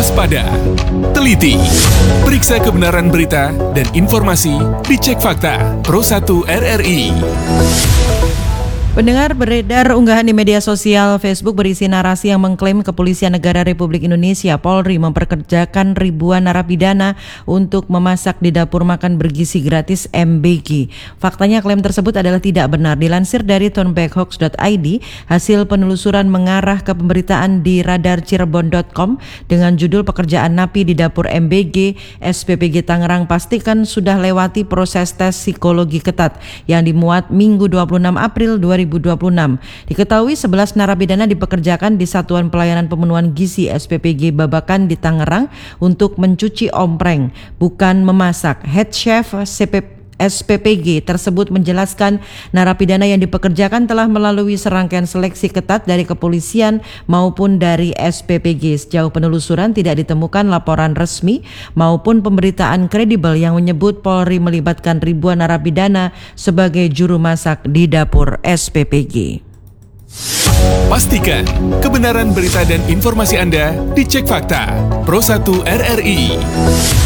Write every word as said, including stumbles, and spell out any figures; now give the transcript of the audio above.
waspada, teliti, periksa kebenaran berita dan informasi, dicek fakta. Pro satu R R I. Pendengar, beredar unggahan di media sosial Facebook berisi narasi yang mengklaim Kepolisian Negara Republik Indonesia Polri memperkerjakan ribuan narapidana untuk memasak di dapur makan bergizi gratis M B G. Faktanya klaim tersebut adalah tidak benar. Dilansir dari turnbackhoax dot I D, hasil penelusuran mengarah ke pemberitaan di radar cirebon dot com dengan judul pekerjaan napi di dapur M B G, S P P G Tangerang pastikan sudah lewati proses tes psikologi ketat yang dimuat Minggu dua puluh enam April dua ribu dua puluh enam. Diketahui sebelas narapidana dipekerjakan di Satuan Pelayanan Pemenuhan Gizi S P P G Babakan di Tangerang untuk mencuci ompreng, bukan memasak. Head Chef C P S P P G tersebut menjelaskan narapidana yang dipekerjakan telah melalui serangkaian seleksi ketat dari kepolisian maupun dari S P P G. Sejauh penelusuran tidak ditemukan laporan resmi maupun pemberitaan kredibel yang menyebut Polri melibatkan ribuan narapidana sebagai juru masak di dapur S P P G. Pastikan kebenaran berita dan informasi Anda dicek fakta. Pro satu R R I.